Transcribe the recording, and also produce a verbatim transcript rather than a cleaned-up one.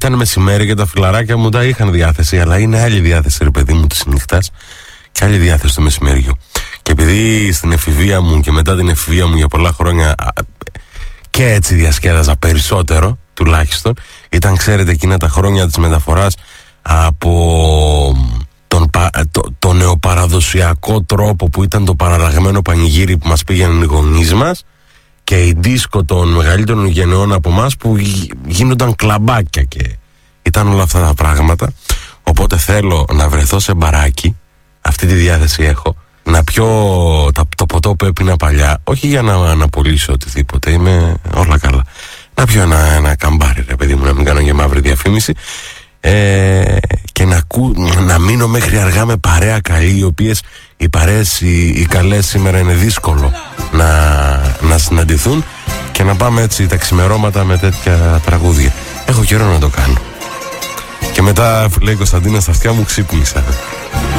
ήταν μεσημέρι και τα φιλαράκια μου τα είχαν διάθεση, αλλά είναι άλλη διάθεση, ρε παιδί μου, της νύχτας και άλλη διάθεση του μεσημεριού. Και επειδή στην εφηβεία μου και μετά την εφηβεία μου για πολλά χρόνια και έτσι διασκέδαζα περισσότερο, τουλάχιστον, ήταν, ξέρετε, εκείνα τα χρόνια της μεταφοράς από τον, το, το νεοπαραδοσιακό τρόπο που ήταν το παραλλαγμένο πανηγύρι που μας πήγαιναν οι γονείς μας και η δίσκο των μεγαλύτερων γενεών από εμάς που γίνονταν κλαμπάκια και ήταν όλα αυτά τα πράγματα. Οπότε θέλω να βρεθώ σε μπαράκι, αυτή τη διάθεση έχω, να πιω τα, το ποτό που έπινα παλιά, όχι για να αναπολύσω οτιδήποτε, είμαι όλα καλά. Να πιω ένα, ένα καμπάρι, ρε παιδί μου, να μην κάνω και μαύρη διαφήμιση, ε, και να, ακού, να μείνω μέχρι αργά με παρέα καλή, οι οποίες οι παρέες, οι, οι καλές σήμερα είναι δύσκολο να, να συναντηθούν, και να πάμε έτσι τα ξημερώματα με τέτοια τραγούδια. Έχω καιρό να το κάνω. Και μετά, λέει Κωνσταντίνα, στα αυτιά μου ξύπνησα.